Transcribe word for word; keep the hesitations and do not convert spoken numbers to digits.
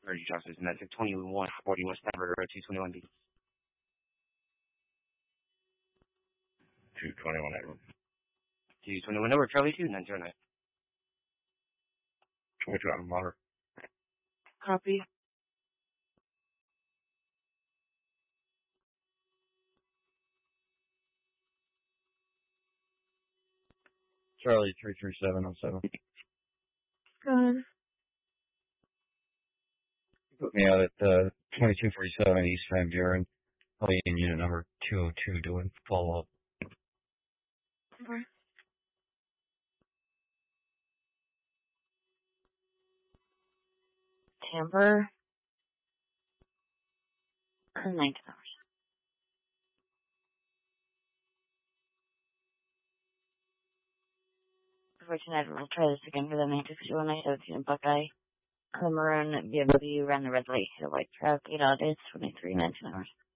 Emergency officers, and that's at twenty-one forty West Hamburger Road, two twenty-one B. two twenty-one Edward. two twenty-one Edward, Charlie two, nine zero nine. twenty-two out of water. Copy. Charlie three three seven oh seven. Good. Put me out at uh, twenty-two forty-seven East Van Buren. I'll be in unit number two oh two doing follow-up. Okay. Tamper. nineteen hours. Unfortunately, I'll try this again for the nine six one nine seventeen Buckeye. The maroon B M W ran the red light, hit a white truck, eight audits, twenty-three nineteen hours.